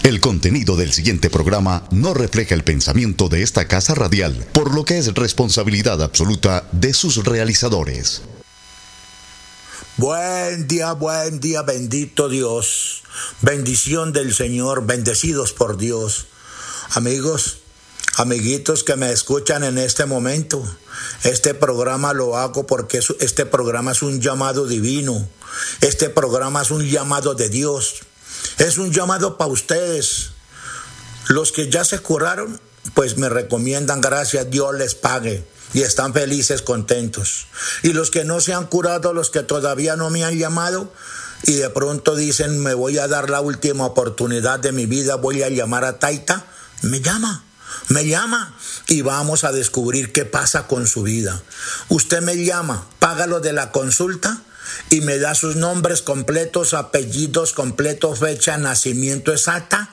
El contenido del siguiente programa no refleja el pensamiento de esta casa radial, por lo que es responsabilidad absoluta de sus realizadores. Buen día, bendito Dios. Bendición del Señor, bendecidos por Dios. Amigos, amiguitos que me escuchan en este momento, este programa lo hago porque este programa es un llamado divino. Este programa es un llamado de Dios. Es un llamado para ustedes. Los que ya se curaron, pues me recomiendan, gracias, Dios les pague. Y están felices, contentos. Y los que no se han curado, los que todavía no me han llamado, y de pronto dicen, me voy a dar la última oportunidad de mi vida, voy a llamar a Taita, me llama. Y vamos a descubrir qué pasa con su vida. Usted me llama, paga lo de la consulta y me da sus nombres completos, apellidos completos, fecha, nacimiento exacta,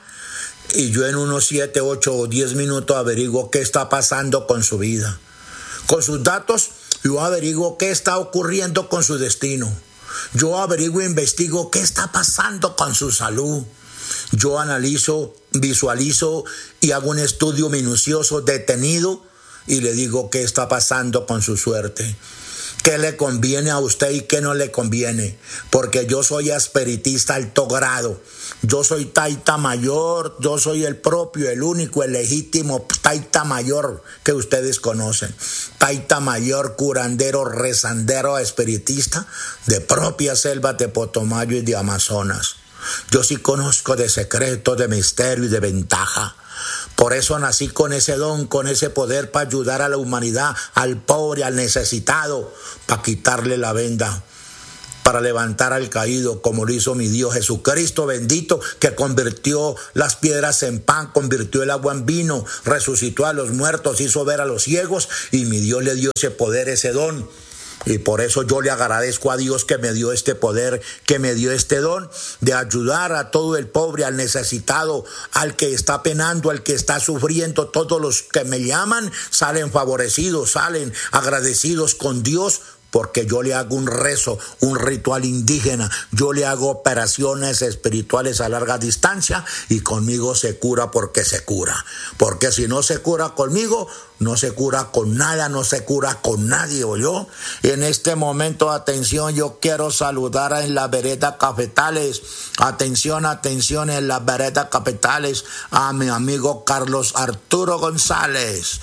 y yo en unos 7, 8 o 10 minutos averiguo qué está pasando con su vida. Con sus datos, yo averiguo qué está ocurriendo con su destino. Yo averiguo e investigo qué está pasando con su salud. Yo analizo, visualizo y hago un estudio minucioso, detenido, y le digo qué está pasando con su suerte. ¿Qué le conviene a usted y qué no le conviene? Porque yo soy espiritista alto grado. Yo soy Taita Mayor, yo soy el propio, el único, el legítimo Taita Mayor que ustedes conocen. Taita Mayor, curandero, rezandero, espiritista de propia selva de Potomayo y de Amazonas. Yo sí conozco de secreto, de misterio y de ventaja. Por eso nací con ese don, con ese poder para ayudar a la humanidad, al pobre, al necesitado, para quitarle la venda, para levantar al caído, como lo hizo mi Dios Jesucristo bendito, que convirtió las piedras en pan, convirtió el agua en vino, resucitó a los muertos, hizo ver a los ciegos, y mi Dios le dio ese poder, ese don. Y por eso yo le agradezco a Dios que me dio este poder, que me dio este don de ayudar a todo el pobre, al necesitado, al que está penando, al que está sufriendo. Todos los que me llaman salen favorecidos, salen agradecidos con Dios, porque yo le hago un rezo, un ritual indígena, yo le hago operaciones espirituales a larga distancia y conmigo se cura porque se cura. Porque si no se cura conmigo, no se cura con nada, no se cura con nadie, ¿oyó? En este momento, atención, yo quiero saludar en la vereda Cafetales, atención, en la vereda Cafetales, a mi amigo Carlos Arturo González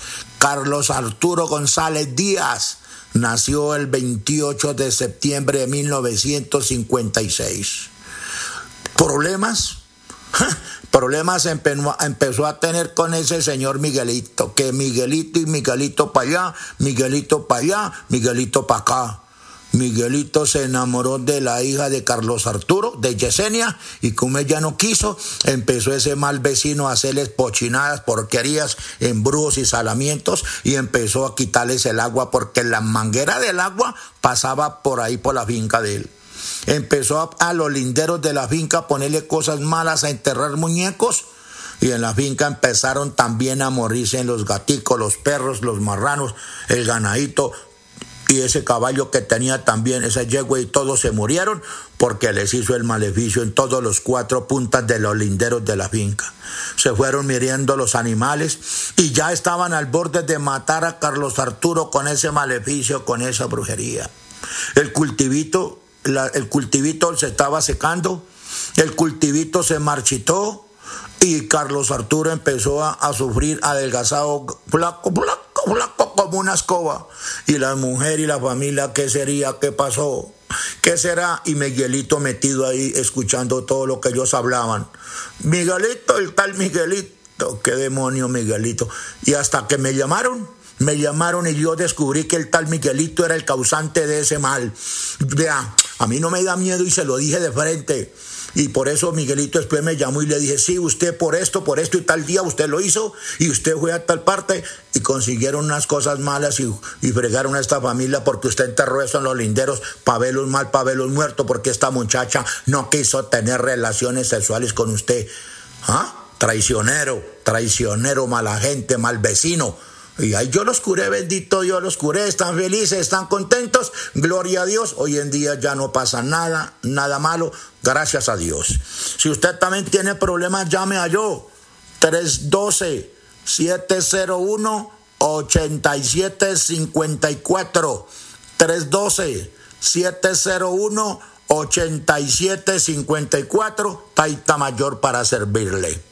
Díaz. Nació el 28 de septiembre de 1956. Problemas empezó a tener con ese señor Miguelito, que Miguelito y Miguelito para allá, Miguelito para allá, Miguelito para acá. Miguelito se enamoró de la hija de Carlos Arturo, de Yesenia, y como ella no quiso, empezó ese mal vecino a hacerles pochinadas, porquerías, embrujos y salamientos, y empezó a quitarles el agua, porque la manguera del agua pasaba por ahí por la finca de él. Empezó a los linderos de la finca a ponerle cosas malas, a enterrar muñecos, y en la finca empezaron también a morirse los gaticos, los perros, los marranos, el ganadito, y ese caballo que tenía también, esa yegua, y todos se murieron porque les hizo el maleficio en todos los 4 puntas de los linderos de la finca. Se fueron muriendo los animales y ya estaban al borde de matar a Carlos Arturo con ese maleficio, con esa brujería. El cultivito se estaba secando, el cultivito se marchitó y Carlos Arturo empezó a sufrir, adelgazado, flaco como una escoba. Y la mujer y la familia, ¿qué sería? ¿Qué pasó? ¿Qué será? Y Miguelito metido ahí escuchando todo lo que ellos hablaban. Miguelito, el tal Miguelito, qué demonio Miguelito. Y hasta que me llamaron y yo descubrí que el tal Miguelito era el causante de ese mal. Vea, a mí no me da miedo y se lo dije de frente. Y por eso Miguelito después me llamó y le dije, sí, usted por esto y tal día usted lo hizo y usted fue a tal parte y consiguieron unas cosas malas y fregaron a esta familia porque usted enterró eso en los linderos para verlos mal, para verlos muertos, porque esta muchacha no quiso tener relaciones sexuales con usted. ¿Ah? Traicionero, mala gente, mal vecino. Y ahí yo los curé, bendito Dios, los curé, están felices, están contentos, gloria a Dios. Hoy en día ya no pasa nada malo, Gracias a Dios. Si usted también tiene problemas, llame a yo. 312-701-8754. 312-701-8754. Taita Mayor para servirle.